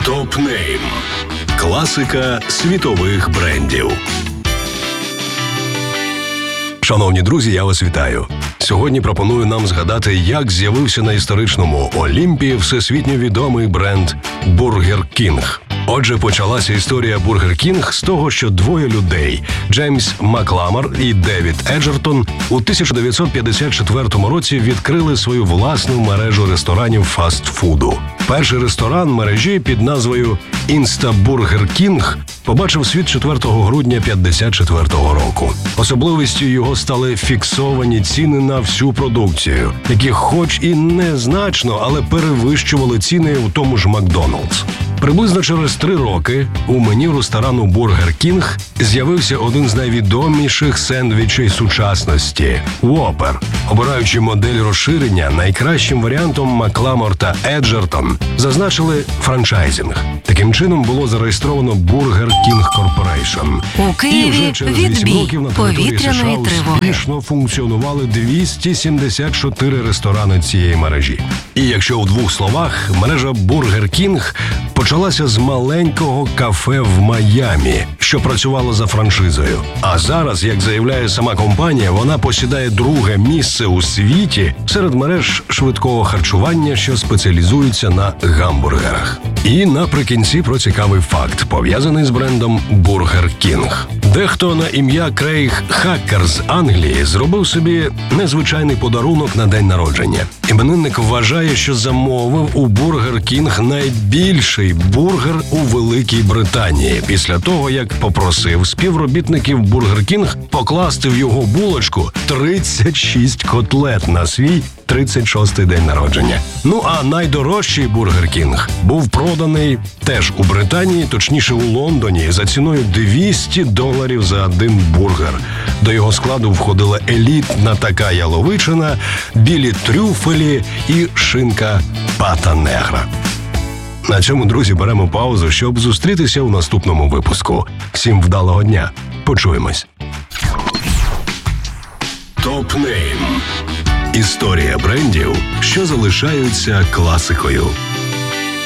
Топ-нейм. Класика світових брендів. Шановні друзі, я вас вітаю. Сьогодні пропоную нам згадати, як з'явився на історичному Олімпі всесвітньо відомий бренд Бургер Кінг. Отже, почалася історія Бургер Кінг з того, що двоє людей – Джеймс Макламар і Девід Еджертон – у 1954 році відкрили свою власну мережу ресторанів фастфуду. Перший ресторан мережі під назвою «Інста Бургер Кінг» побачив світ 4 грудня 1954 року. Особливістю його стали фіксовані ціни на всю продукцію, які хоч і незначно, але перевищували ціни у тому ж Макдональдс. Приблизно через 3 роки у меню ресторану Бургер Кінг з'явився один з найвідоміших сендвічей сучасності – Whopper. Обираючи модель розширення, найкращим варіантом Макламар та Еджертон зазначили франчайзинг. Таким чином було зареєстровано Бургер Кінг Корпорейшн. У Києві і вже через 8 років на території США успішно функціонували 274 ресторани цієї мережі. І якщо у 2 словах, мережа Бургер Кінг почалася з маленького кафе в Майамі, що працювало за франшизою. А зараз, як заявляє сама компанія, вона посідає 2-ге місце у світі серед мереж швидкого харчування, що спеціалізуються на гамбургерах. І наприкінці про цікавий факт, пов'язаний з брендом Бургер Кінг. Дехто на ім'я Крейг Хакер з Англії зробив собі незвичайний подарунок на день народження. Іменинник вважає, що замовив у Бургер Кінг найбільший бургер у Великій Британії після того, як попросив співробітників Бургер Кінг покласти в його булочку 36 котлет на свій 36-й день народження. Ну а найдорожчий Бургер Кінг був проданий теж у Британії, точніше у Лондоні, за ціною $200 за один бургер. До його складу входила елітна така яловичина, білі трюфелі і шинка пата негра. На цьому, друзі, беремо паузу, щоб зустрітися у наступному випуску. Всім вдалого дня. Почуємось. Топ-нейм. Історія брендів, що залишаються класикою.